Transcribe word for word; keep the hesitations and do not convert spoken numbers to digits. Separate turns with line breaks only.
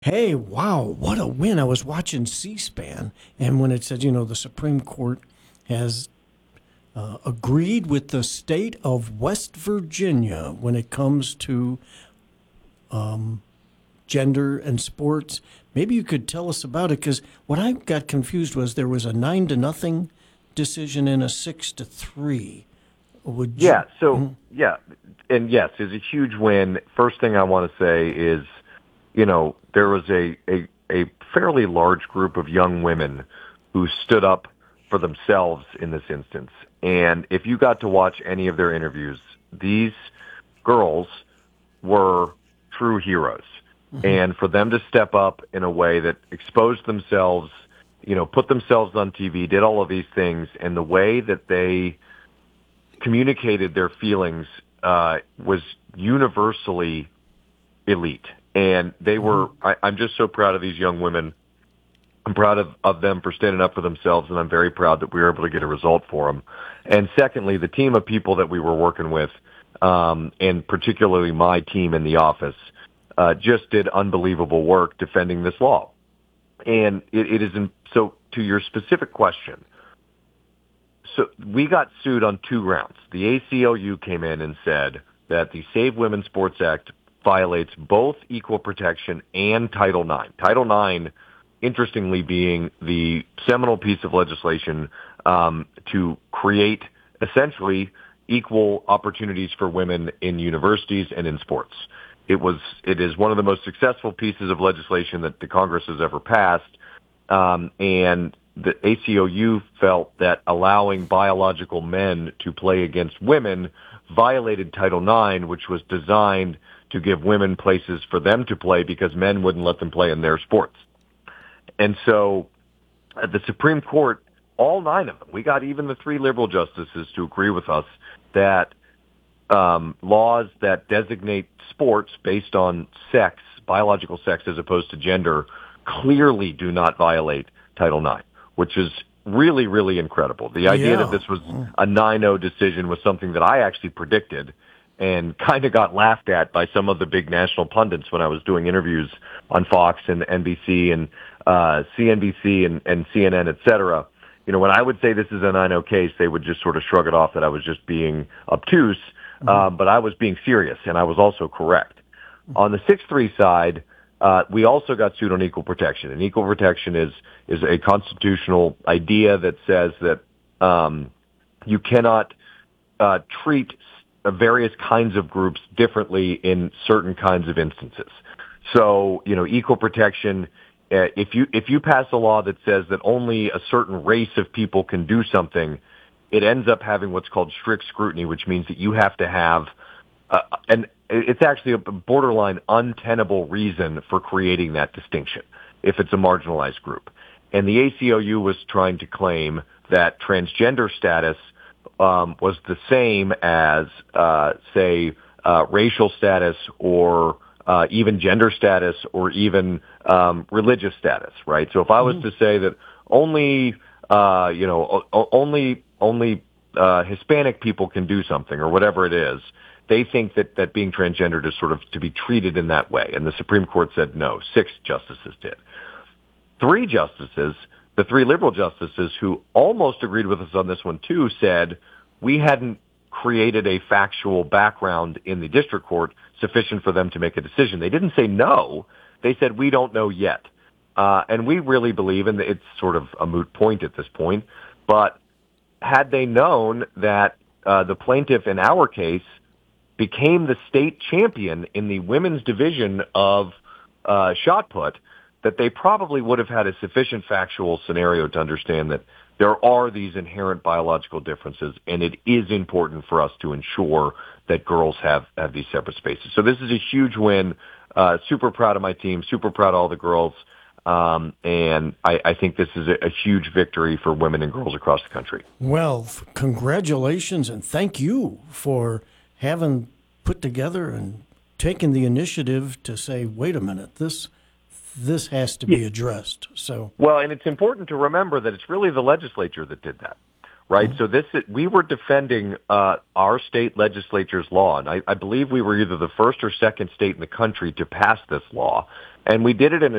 Hey, wow, what a win. I was watching C-SPAN, and when it said, you know, the Supreme Court has uh, agreed with the state of West Virginia when it comes to gender and sports. Maybe you could tell us about it, because what I got confused was there was a nine to nothing decision and a six to three. Would
Yeah,
you?
so
Mhm.
yeah, and yes, it's a huge win. First thing I want to say is, you know, there was a, a a fairly large group of young women who stood up for themselves in this instance. And if you got to watch any of their interviews, these girls were true heroes. And for them to step up in a way that exposed themselves, you know, put themselves on T V, did all of these things, and the way that they communicated their feelings uh, was universally elite. And they were, I, I'm just so proud of these young women. I'm proud of, of them for standing up for themselves, and I'm very proud that we were able to get a result for them. And secondly, the team of people that we were working with, um, and particularly my team in the office, uh, just did unbelievable work defending this law. And it, it is, in, so to your specific question, so we got sued on two grounds. The A C L U came in and said that the Save Women's Sports Act violates both equal protection and Title nine. Title nine, interestingly, being the seminal piece of legislation um, to create essentially equal opportunities for women in universities and in sports. It was, it is one of the most successful pieces of legislation that the Congress has ever passed. Um, and the A C L U felt that allowing biological men to play against women violated Title nine, which was designed to give women places for them to play because men wouldn't let them play in their sports. And so uh, the Supreme Court, all nine of them, we got even the three liberal justices to agree with us that um, laws that designate sports based on sex, biological sex as opposed to gender, clearly do not violate Title nine, which is really, really incredible. The idea that
Yeah.
this was a nine oh decision was something that I actually predicted and kind of got laughed at by some of the big national pundits when I was doing interviews on Fox and N B C and uh, C N B C and, and C N N, et cetera. You know, when I would say this is a nine oh case, they would just sort of shrug it off that I was just being obtuse, um, but I was being serious, and I was also correct. On the six three side, uh, we also got sued on equal protection, and equal protection is is a constitutional idea that says that um, you cannot uh, treat uh, various kinds of groups differently in certain kinds of instances. So, you know, equal protection. Uh, if you if you pass a law that says that only a certain race of people can do something, it ends up having what's called strict scrutiny, which means that you have to have uh, and it's actually a borderline untenable reason for creating that distinction if it's a marginalized group. And the A C L U was trying to claim that transgender status um, was the same as, uh, say, uh, racial status or uh, even gender status or even um, religious status, right? So if I was to say that only, uh, you know, o- only only uh, Hispanic people can do something or whatever it is, they think that, that being transgendered is sort of to be treated in that way. And the Supreme Court said no. Six justices did. Three justices, the three liberal justices who almost agreed with us on this one too, said we hadn't created a factual background in the district court sufficient for them to make a decision. They didn't say no. They said we don't know yet. Uh, and we really believe, and it's sort of a moot point at this point, but had they known that uh, the plaintiff in our case became the state champion in the women's division of uh, shot put, that they probably would have had a sufficient factual scenario to understand that there are these inherent biological differences, and it is important for us to ensure that girls have, have these separate spaces. So this is a huge win. Uh, super proud of my team, super proud of all the girls. Um, and I, I think this is a, a huge victory for women and girls across the country.
Well, f- congratulations and thank you for having put together and taken the initiative to say, wait a minute, this this has to
Yeah.
be addressed. So,
Well, and it's important to remember that it's really the legislature that did that, right? So this we were defending uh, our state legislature's law, and I, I believe we were either the first or second state in the country to pass this law. And we did it in a